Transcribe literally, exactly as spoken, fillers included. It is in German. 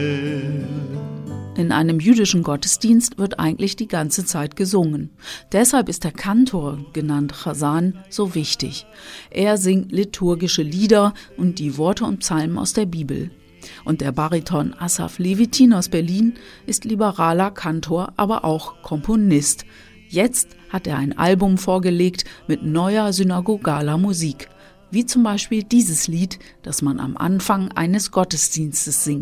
In einem jüdischen Gottesdienst wird eigentlich die ganze Zeit gesungen. Deshalb ist der Kantor, genannt Chazan, so wichtig. Er singt liturgische Lieder und die Worte und Psalmen aus der Bibel. Und der Bariton Asaf Levitin aus Berlin ist liberaler Kantor, aber auch Komponist. Jetzt hat er ein Album vorgelegt mit neuer synagogaler Musik. Wie zum Beispiel dieses Lied, das man am Anfang eines Gottesdienstes singt.